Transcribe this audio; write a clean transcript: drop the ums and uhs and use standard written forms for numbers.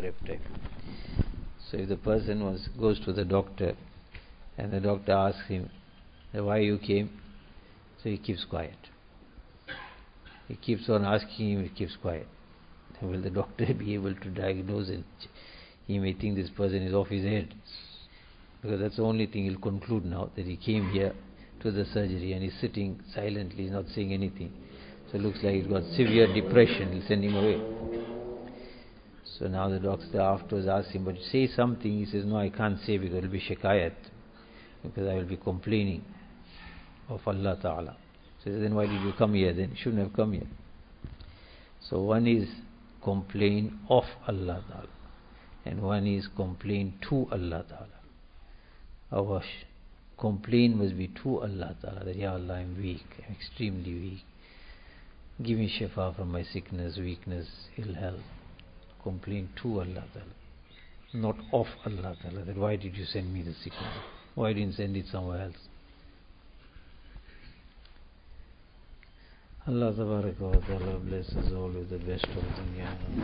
Maghrib time. So if the person goes to the doctor and the doctor asks him why you came, so he keeps quiet. He keeps on asking him, he keeps quiet. Will the doctor be able to diagnose it? He may think this person is off his head, because that's the only thing he'll conclude now, that he came here to the surgery and he's sitting silently, he's not saying anything. So it looks like he's got severe depression, he'll send him away. So now the doctor afterwards asks him, but say something. He says, no, I can't say because it will be shikayat, because I will be complaining of Allah Ta'ala. So then why did you come here then? You shouldn't have come here. So one is complain of Allah Ta'ala, and one is complain to Allah Ta'ala. Our complaint must be to Allah Ta'ala, that Ya Allah, I'm weak, I'm extremely weak. Give me shifa from my sickness, weakness, ill health. Complain to Allah Ta'ala, not of Allah Ta'ala, that why did you send me the sickness? Why didn't you send it somewhere else? Allah Ta'ala bless us all with the best of dunya.